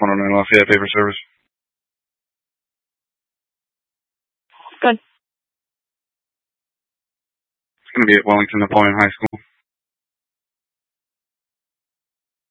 109 Lafayette, paper service. Good. It's going to be at Wellington Napoleon High School.